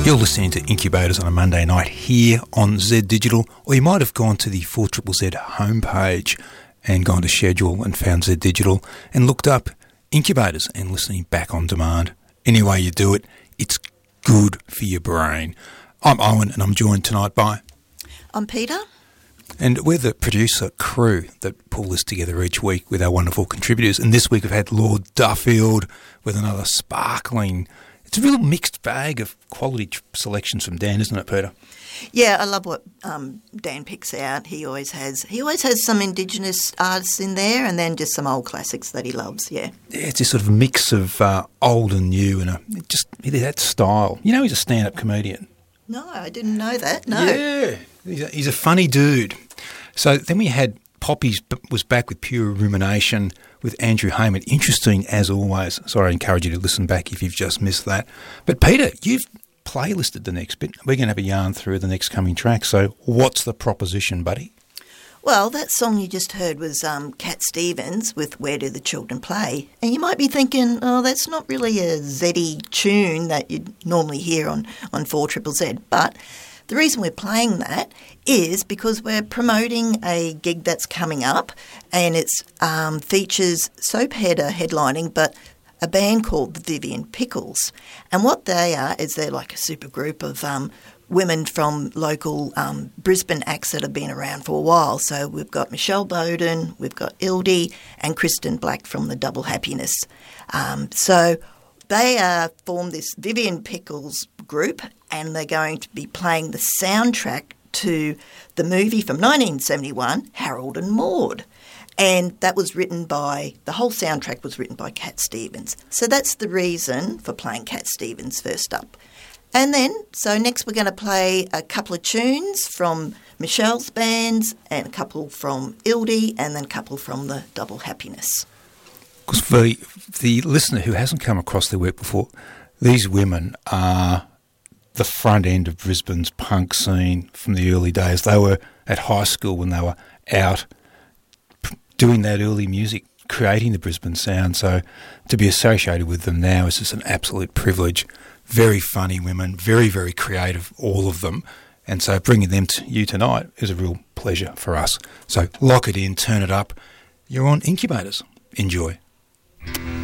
You're listening to Incubators on a Monday night here on Z Digital, or you might have gone to the 4ZZZ homepage and gone to schedule and found Z Digital and looked up Incubators and listening back on demand. Any way you do it, it's good for your brain. I'm Owen and I'm joined tonight by... I'm Peter. And we're the producer crew that pull this together each week with our wonderful contributors. And this week we've had Lord Duffield with another sparkling... It's a real mixed bag of quality selections from Dan, isn't it, Peter? Yeah, I love what Dan picks out. He always has some Indigenous artists in there, and then just some old classics that he loves. Yeah, it's a sort of mix of old and new, and just that style. You know, he's a stand-up comedian. No, I didn't know that. No. Yeah, he's a funny dude. So then we had Poppy's was back with Pure Rumination with Andrew Heyman. Interesting as always. Sorry, I encourage you to listen back if you've just missed that. But Peter, you've playlisted the next bit. We're going to have a yarn through the next coming track. So what's the proposition, buddy? Well, that song you just heard was Cat Stevens with Where Do the Children Play? And you might be thinking, oh, that's not really a Z-y tune that you'd normally hear on 4ZZZ. But the reason we're playing that is because we're promoting a gig that's coming up, and it features Soapheader headlining, but a band called the Vivian Pickles. And what they are is they're like a super group of women from local Brisbane acts that have been around for a while. So we've got Michelle Bowden, we've got Ildy, and Kristen Black from the Double Happiness. So they formed this Vivian Pickles group, and they're going to be playing the soundtrack to the movie from 1971, Harold and Maude. And that was the whole soundtrack was written by Cat Stevens. So that's the reason for playing Cat Stevens first up. And then, so next we're going to play a couple of tunes from Michelle's bands, and a couple from Ildy, and then a couple from the Double Happiness. Because for the listener who hasn't come across their work before, these women are the front end of Brisbane's punk scene from the early days. They were at high school when they were out doing that early music, creating the Brisbane sound. So to be associated with them now is just an absolute privilege. Very funny women, very, very creative, all of them. And so bringing them to you tonight is a real pleasure for us. So lock it in, turn it up. You're on Incubators. Enjoy.